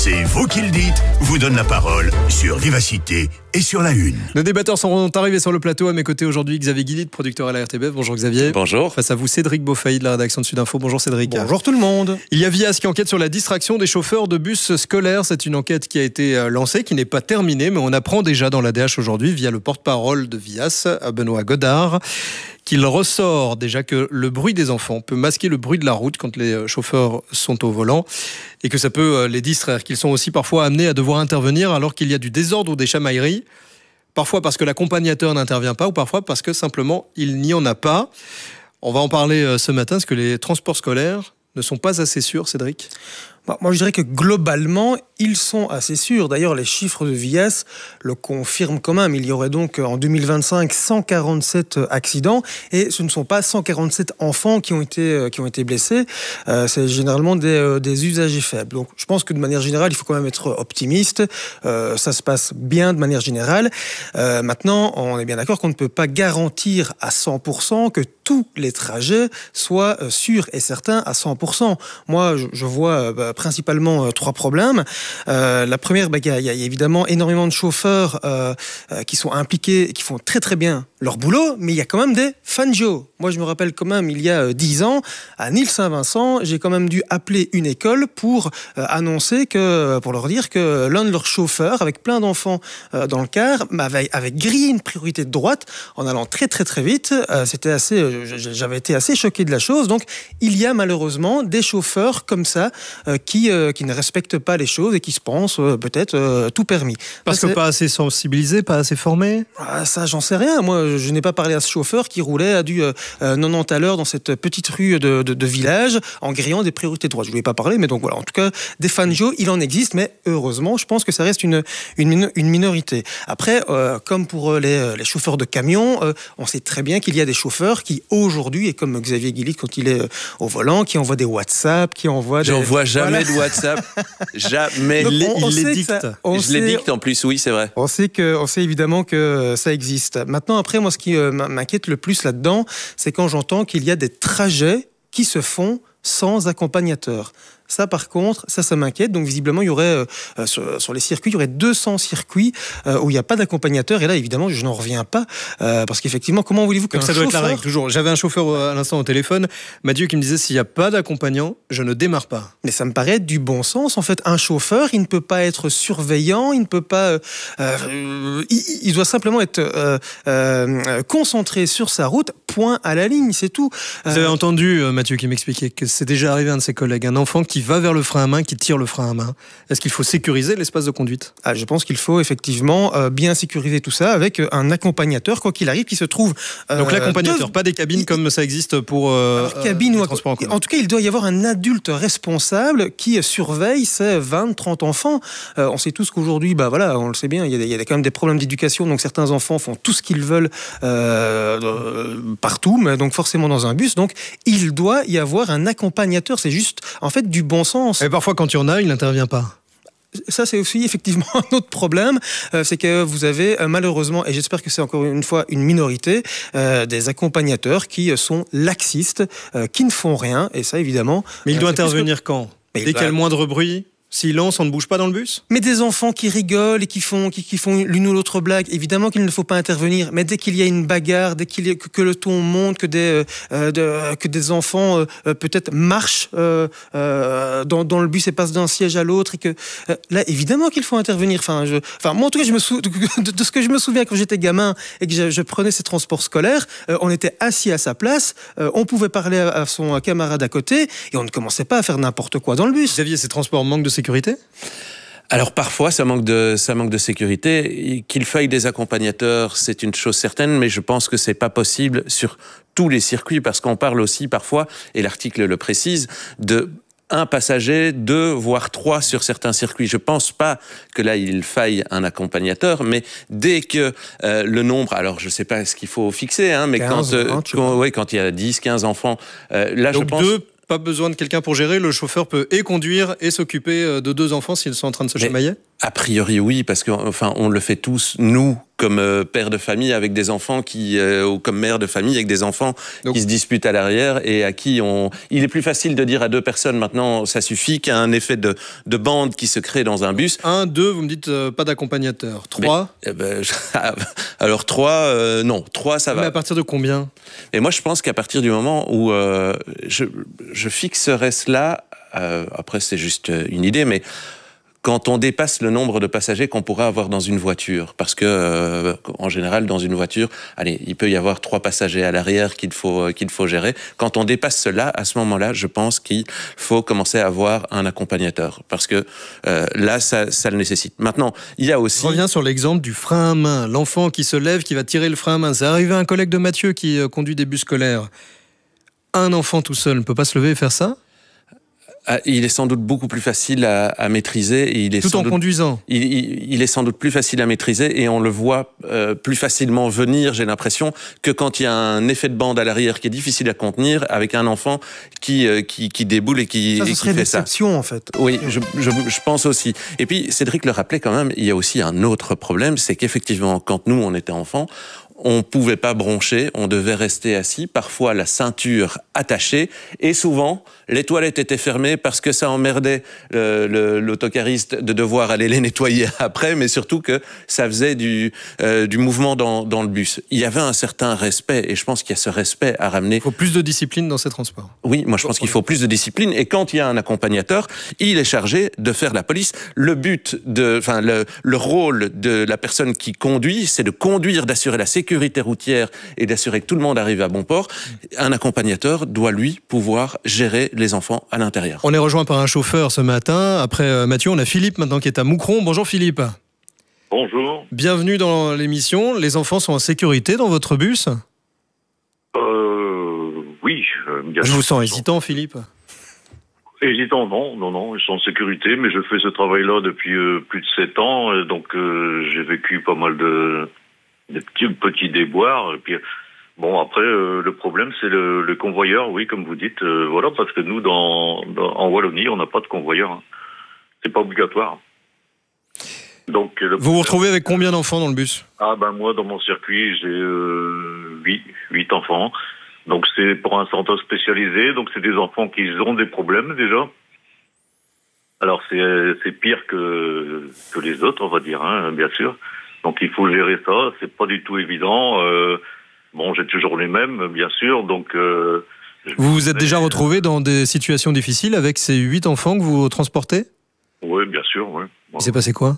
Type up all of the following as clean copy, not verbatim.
C'est vous qui le dites, vous donne la parole sur Vivacité et sur La Une. Nos débatteurs sont arrivés sur le plateau. À mes côtés aujourd'hui, Xavier Guillit, producteur à la RTBF. Bonjour Xavier. Bonjour. Face à vous, Cédric Beaufailly de la rédaction de Sudinfo. Bonjour Cédric. Bonjour tout le monde. Il y a Vias qui enquête sur la distraction des chauffeurs de bus scolaires. C'est une enquête qui a été lancée, qui n'est pas terminée, mais on apprend déjà dans l'ADH aujourd'hui, via le porte-parole de Vias, Benoît Godard, qu'il ressort déjà que le bruit des enfants peut masquer le bruit de la route quand les chauffeurs sont au volant et que ça peut les distraire, qu'ils sont aussi parfois amenés à devoir intervenir alors qu'il y a du désordre ou des chamailleries, parfois parce que l'accompagnateur n'intervient pas ou parfois parce que simplement il n'y en a pas. On va en parler ce matin, parce que les transports scolaires ne sont pas assez sûrs, Cédric. Moi, je dirais que globalement, ils sont assez sûrs. D'ailleurs, les chiffres de Vias le confirment quand même. Il y aurait donc en 2025 147 accidents et ce ne sont pas 147 enfants qui ont été blessés. C'est généralement des usagers faibles. Donc, je pense que de manière générale, il faut quand même être optimiste. Ça se passe bien de manière générale. Maintenant, on est bien d'accord qu'on ne peut pas garantir à 100% que tous les trajets soient sûrs et certains à 100%. Moi, je vois principalement trois problèmes. La première, il y a évidemment énormément de chauffeurs qui sont impliqués, qui font très très bien leur boulot, mais il y a quand même des fangio. Moi, je me rappelle quand même, il y a 10 ans, à Nîmes-Saint-Vincent, j'ai quand même dû appeler une école pour pour leur dire que l'un de leurs chauffeurs, avec plein d'enfants dans le car, avait grillé une priorité de droite en allant très très très vite. J'avais été assez choqué de la chose. Donc, il y a malheureusement des chauffeurs comme ça qui ne respectent pas les choses et qui se pensent peut-être tout permis. Parce que pas assez sensibilisés, pas assez formés. Ça, j'en sais rien. Moi, je n'ai pas parlé à ce chauffeur qui roulait à du 90 à l'heure dans cette petite rue de village en grillant des priorités de droite. Je ne lui ai pas parlé, mais donc voilà. En tout cas, des fangio, il en existe, mais heureusement, je pense que ça reste une minorité. Après, comme pour les chauffeurs de camions, on sait très bien qu'il y a des chauffeurs qui aujourd'hui, et comme Xavier Guillit quand il est au volant, qui envoient des WhatsApp, qui envoient des... J'envoie jamais de WhatsApp. Jamais. Donc, il les dicte. Je les dicte en plus, oui, c'est vrai. On sait évidemment que ça existe. Maintenant, après, moi, ce qui m'inquiète le plus là-dedans, c'est quand j'entends qu'il y a des trajets qui se font sans accompagnateur. Ça, par contre, ça m'inquiète. Donc, visiblement, il y aurait, sur les circuits, il y aurait 200 circuits où il n'y a pas d'accompagnateur. Et là, évidemment, je n'en reviens pas. Parce qu'effectivement, comment voulez-vous qu'un chauffeur... Ça doit être la règle, toujours. J'avais un chauffeur à l'instant au téléphone, Mathieu, qui me disait, s'il n'y a pas d'accompagnant, je ne démarre pas. Mais ça me paraît du bon sens. En fait, un chauffeur, il ne peut pas être surveillant, il ne peut pas... il doit simplement être concentré sur sa route, point à la ligne, c'est tout. Vous avez entendu Mathieu qui m'expliquait que c'est déjà arrivé à un de ses collègues, un enfant qui va vers le frein à main, qui tire le frein à main. Est-ce qu'il faut sécuriser l'espace de conduite ? Je pense qu'il faut effectivement bien sécuriser tout ça avec un accompagnateur, quoi qu'il arrive, qui se trouve... Donc l'accompagnateur, pas des cabines comme ça existe pour cabine ou transport en commun. En tout cas, il doit y avoir un adulte responsable qui surveille ces 20-30 enfants. On sait tous qu'aujourd'hui, on le sait bien, il y a quand même des problèmes d'éducation, donc certains enfants font tout ce qu'ils veulent partout, mais donc forcément dans un bus. Donc il doit y avoir un accompagnateur. C'est juste, en fait, du bon sens. Et parfois, quand il y en a, il n'intervient pas. Ça, c'est aussi effectivement un autre problème, c'est que vous avez malheureusement, et j'espère que c'est encore une fois une minorité, des accompagnateurs qui sont laxistes, qui ne font rien, et ça évidemment... Mais il doit intervenir quand ? Dès qu'il y a le moindre bruit ? Silence, on ne bouge pas dans le bus ? Mais des enfants qui rigolent et qui font l'une ou l'autre blague, évidemment qu'il ne faut pas intervenir. Mais dès qu'il y a une bagarre, dès que le ton monte, que des enfants peut-être marchent dans le bus et passent d'un siège à l'autre, et que là, évidemment qu'il faut intervenir. Moi, en tout cas, de ce que je me souviens quand j'étais gamin et que je prenais ces transports scolaires, on était assis à sa place, on pouvait parler à son camarade à côté et on ne commençait pas à faire n'importe quoi dans le bus. Xavier, ces transports manquent de sécurité ? Alors parfois ça manque de sécurité. Qu'il faille des accompagnateurs, c'est une chose certaine, mais je pense que c'est pas possible sur tous les circuits, parce qu'on parle aussi parfois, et l'article le précise, de un passager, 2 voire 3 sur certains circuits. Je pense pas que là il faille un accompagnateur, mais dès que le nombre, alors je sais pas ce qu'il faut fixer, mais 15, quand il y a 10, 15 enfants, là donc je pense... Pas besoin de quelqu'un pour gérer, le chauffeur peut et conduire et s'occuper de 2 enfants s'ils sont en train de se chamailler ? A priori oui, parce que on le fait tous, nous comme père de famille avec des enfants ou comme mère de famille avec des enfants qui se disputent à l'arrière et à qui il est plus facile de dire à 2 personnes maintenant ça suffit qu'à un effet de bande qui se crée dans un bus. 1, 2, vous me dites pas d'accompagnateur. 3 alors 3, non. 3, ça va. Mais à partir de combien? Et moi, je pense qu'à partir du moment où je fixerais cela, après c'est juste une idée, mais quand on dépasse le nombre de passagers qu'on pourra avoir dans une voiture, parce que en général dans une voiture, il peut y avoir 3 passagers à l'arrière qu'il faut gérer. Quand on dépasse cela, à ce moment-là, je pense qu'il faut commencer à avoir un accompagnateur, parce que là, ça le nécessite. Maintenant, il y a aussi. Je reviens sur l'exemple du frein à main, l'enfant qui se lève, qui va tirer le frein à main. C'est arrivé à un collègue de Mathieu qui conduit des bus scolaires. Un enfant tout seul ne peut pas se lever et faire ça? Il est sans doute beaucoup plus facile à maîtriser. Tout en conduisant. Il est sans doute plus facile à maîtriser et on le voit plus facilement venir, j'ai l'impression, que quand il y a un effet de bande à l'arrière qui est difficile à contenir avec un enfant qui déboule et qui fait ça. Ça serait déception, en fait. Oui, je pense aussi. Et puis, Cédric le rappelait quand même, il y a aussi un autre problème, c'est qu'effectivement, quand nous, on était enfants, on pouvait pas broncher, on devait rester assis, parfois la ceinture attachée, et souvent, les toilettes étaient fermées parce que ça emmerdait l'autocariste de devoir aller les nettoyer après, mais surtout que ça faisait du mouvement dans le bus. Il y avait un certain respect, et je pense qu'il y a ce respect à ramener. Il faut plus de discipline dans ces transports. Oui, moi je pense qu'il faut plus de discipline, et quand il y a un accompagnateur, il est chargé de faire la police. Le rôle de la personne qui conduit, c'est de conduire, d'assurer la sécurité routière et d'assurer que tout le monde arrive à bon port. Un accompagnateur doit, lui, pouvoir gérer les enfants à l'intérieur. On est rejoint par un chauffeur ce matin. Après Mathieu, on a Philippe maintenant qui est à Moucron. Bonjour Philippe. Bonjour. Bienvenue dans l'émission. Les enfants sont en sécurité dans votre bus? Oui, bien sûr. Je vous sens hésitant, Philippe. Hésitant, non, ils sont en sécurité, mais je fais ce travail-là depuis plus de 7 ans, donc j'ai vécu pas mal de petits déboires, et puis bon, après, le problème, c'est le convoyeur, oui, comme vous dites, voilà, parce que nous, en Wallonie, on n'a pas de convoyeur, hein. C'est pas obligatoire. Donc, vous vous retrouvez avec combien d'enfants dans le bus? Moi, dans mon circuit, j'ai 8 enfants. Donc, c'est pour un centre spécialisé. Donc, c'est des enfants qui ont des problèmes, déjà. Alors, c'est pire que les autres, on va dire, hein, bien sûr. Donc, il faut gérer ça. C'est pas du tout évident. J'ai toujours les mêmes, bien sûr. Donc, vous vous êtes déjà retrouvé dans des situations difficiles avec ces 8 enfants que vous transportez? Oui, bien sûr, oui. Il s'est passé quoi?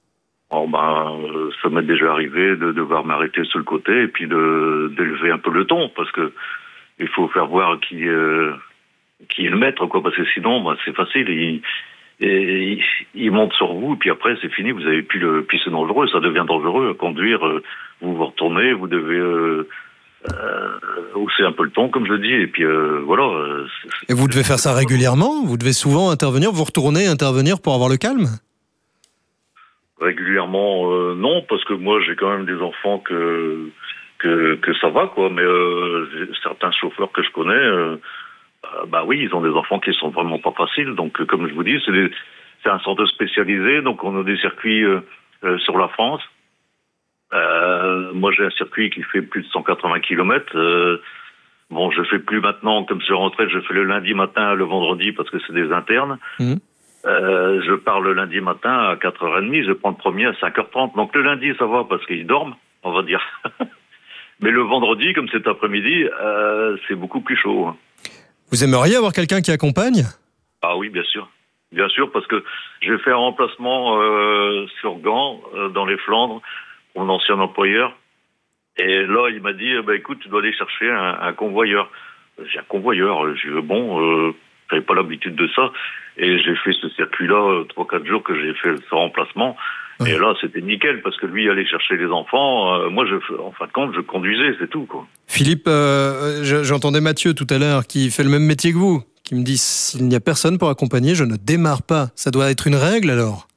Ça m'est déjà arrivé de devoir m'arrêter sur le côté et puis d'élever un peu le ton, parce que il faut faire voir qui est le maître, quoi, parce que sinon, c'est facile. Il monte sur vous, et puis après, c'est fini, vous avez plus puis c'est dangereux, ça devient dangereux à conduire. Vous retournez, vous devez hausser un peu le ton, comme je dis, et puis voilà. Et vous devez faire ça régulièrement? Vous devez souvent intervenir, vous retournez intervenir pour avoir le calme? Régulièrement, non, parce que moi, j'ai quand même des enfants que ça va, quoi, mais certains chauffeurs que je connais, oui, ils ont des enfants qui sont vraiment pas faciles. Donc, comme je vous dis, c'est un centre spécialisé. Donc, on a des circuits sur la France. Moi, j'ai un circuit qui fait plus de 180 km. Je fais plus maintenant, comme je suis en retraite, je fais le lundi matin, le vendredi, parce que c'est des internes. Mmh. Je pars le lundi matin à 4h30, je prends le premier à 5h30. Donc, le lundi, ça va, parce qu'ils dorment, on va dire. Mais le vendredi, comme cet après-midi, c'est beaucoup plus chaud. Vous aimeriez avoir quelqu'un qui accompagne? Ah oui, bien sûr. Bien sûr, parce que j'ai fait un remplacement sur Gand, dans les Flandres, pour mon ancien employeur. Et là, il m'a dit, écoute, tu dois aller chercher un convoyeur. J'ai un convoyeur. J'ai dit, j'avais pas l'habitude de ça. Et j'ai fait ce circuit-là 3-4 jours que j'ai fait ce remplacement. Ouais. Et là, c'était nickel, parce que lui allait chercher les enfants. Moi, en fin de compte, je conduisais, c'est tout, quoi. Philippe, j'entendais Mathieu tout à l'heure, qui fait le même métier que vous, qui me dit, s'il n'y a personne pour accompagner, je ne démarre pas. Ça doit être une règle, alors?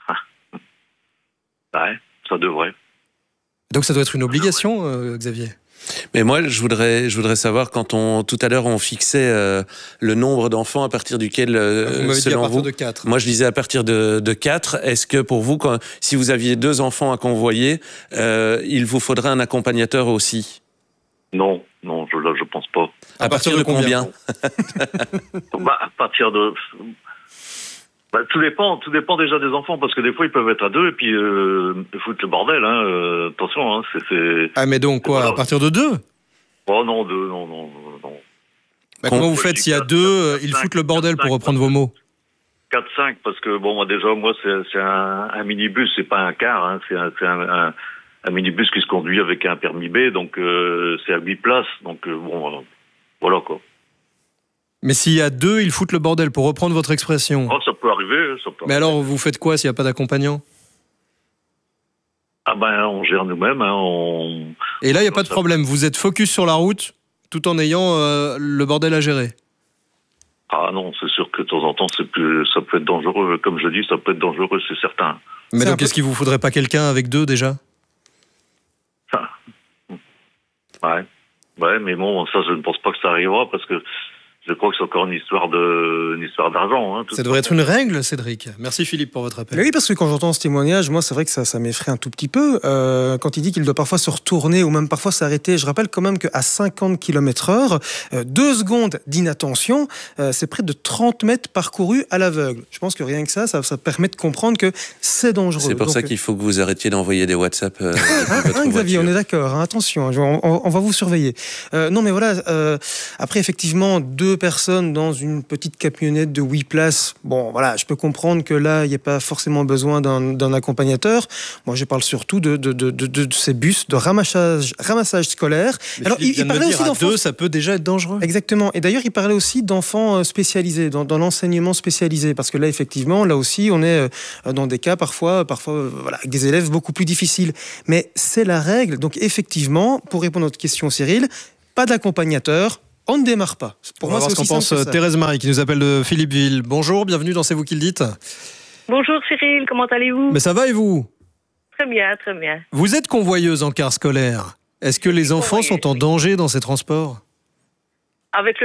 Ouais, ça devrait. Donc ça doit être une obligation, Xavier? Mais moi, je voudrais savoir, tout à l'heure, on fixait le nombre d'enfants à partir duquel, vous m'avez dit à partir vous, de 4. Moi, je disais à partir de 4. Est-ce que pour vous, si vous aviez 2 enfants à convoyer, il vous faudrait un accompagnateur aussi? Non, je pense pas. À partir de combien? À partir de... tout dépend déjà des enfants, parce que des fois ils peuvent être à 2 et puis ils foutent le bordel. Attention, c'est... Ah mais donc quoi, voilà. à partir de 2? Oh non, 2, non. Comment vous faites s'il y a 2, ils foutent le bordel pour reprendre vos mots? 4-5, parce que moi c'est un minibus, c'est pas un car, c'est un minibus qui se conduit avec un permis B, donc c'est à 8 places, donc voilà quoi. Mais s'il y a 2, ils foutent le bordel, pour reprendre votre expression. Oh, ça peut arriver. Mais alors, vous faites quoi s'il n'y a pas d'accompagnant? On gère nous-mêmes. Et là, il n'y a pas de problème. Vous êtes focus sur la route, tout en ayant le bordel à gérer. Ah non, c'est sûr que de temps en temps, ça peut être dangereux. Comme je dis, ça peut être dangereux, c'est certain. Mais donc, est-ce qu'il vous faudrait pas quelqu'un avec 2 déjà? Ouais, mais bon, ça, je ne pense pas que ça arrivera, parce que je crois que c'est encore une histoire d'argent. Ça devrait être une règle, Cédric. Merci Philippe pour votre appel. Mais oui, parce que quand j'entends ce témoignage, moi, c'est vrai que ça m'effraie un tout petit peu. Quand il dit qu'il doit parfois se retourner ou même parfois s'arrêter, je rappelle quand même qu'à 50 km/h, 2 secondes d'inattention, c'est près de 30 mètres parcourus à l'aveugle. Je pense que rien que ça permet de comprendre que c'est dangereux. C'est pour ça qu'il faut que vous arrêtiez d'envoyer des WhatsApp. Xavier, on est d'accord. Attention, on va vous surveiller. Non, mais voilà. Après, effectivement, 2 personnes dans une petite camionnette de 8 places. Bon, voilà, je peux comprendre que là, il n'y a pas forcément besoin d'un accompagnateur. Moi, je parle surtout de ces bus de ramassage scolaire. Mais alors, il parlait aussi d'enfants. 2, ça peut déjà être dangereux. Exactement. Et d'ailleurs, il parlait aussi d'enfants spécialisés, dans l'enseignement spécialisé. Parce que là, effectivement, là aussi, on est dans des cas parfois voilà, avec des élèves beaucoup plus difficiles. Mais c'est la règle. Donc, effectivement, pour répondre à votre question, Cyril, pas d'accompagnateur. On ne démarre pas. Pour moi, c'est ce qu'on pense. Thérèse Marie qui nous appelle de Philippeville. Bonjour, bienvenue dans C'est vous qui le dites. Bonjour Cyril, comment allez-vous? Mais ça va et vous? Très bien, très bien. Vous êtes convoyeuse en car scolaire. Est-ce que les enfants sont en danger dans ces transports? Avec le